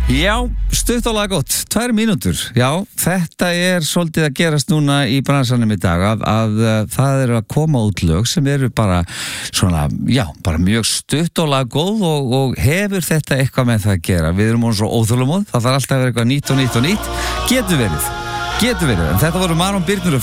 Já, stutt og laggott, 2 mínútur. Já, þetta svolítið að gerast núna í bransanum í dag að það eru að koma út lög sem eru bara svona, já, bara mjög stutt og laggóð og hefur þetta eitthvað með það að gera. Við erum svo óþolumóð, það þarf alltaf að vera eitthvað nýtt og nýtt og nýtt. Getur verið, en þetta voru Maron Birnur og